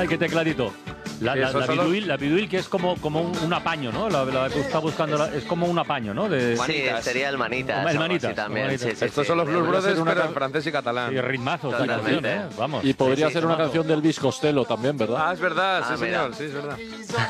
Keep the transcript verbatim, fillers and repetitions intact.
Ay, qué tecladito. La, la, la, biduil, la biduil que es como, como un, un apaño, ¿no? La, la que está buscando la, es como un apaño, ¿no? De, sí, sería el Manitas. El Manitas. También. Manitas. Sí, sí, Estos sí, son los Blues Brothers, una pero can... en francés y catalán. Y ritmazos, la canción, ¿eh? Vamos. Y podría sí, ser una canción del Elvis Costello también, ¿verdad? Ah, es verdad, ah, sí, mira. señor, sí, es verdad.